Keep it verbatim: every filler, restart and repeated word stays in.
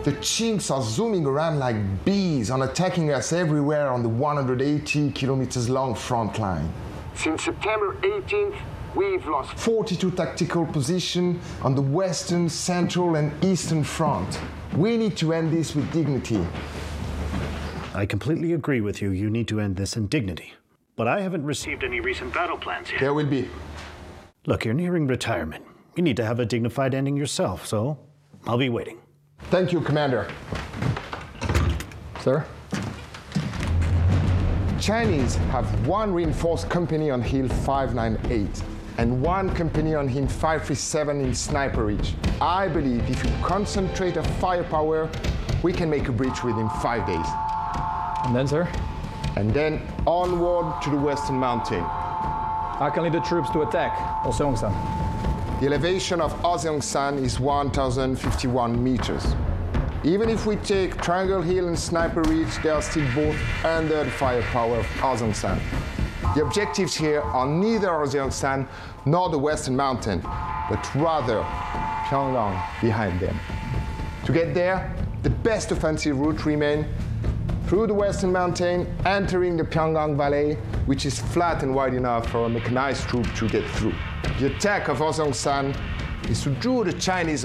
The Chinks are zooming around like bees and attacking us everywhere on the one hundred eighty kilometers long front line. Since September eighteenth, we've lost forty-two tactical positions on the western, central, and eastern front. We need to end this with dignity. I completely agree with you. You need to end this in dignity. But I haven't received any recent battle plans yet. There will be. Look, you're nearing retirement. You need to have a dignified ending yourself, so I'll be waiting. Thank you, Commander. Sir? Chinese have one reinforced company on Hill five ninety-eight and one company on Hill five thirty-seven in Sniper Ridge. I believe if you concentrate our firepower, we can make a breach within five days. And then, sir? And then onward to the Western Mountain. I can lead the troops to attack Oseongsan. The elevation of Oseongsan is one thousand fifty-one meters. Even if we take Triangle Hill and Sniper Ridge, they are still both under the firepower of Oseongsan. The objectives here are neither Oseongsan nor the Western Mountain, but rather Pyongyang behind them. To get there, the best offensive route remains through the Western Mountain, entering the Pyongyang Valley, which is flat and wide enough for a mechanized troop to get through. The attack of Oseongsan is to draw the Chinese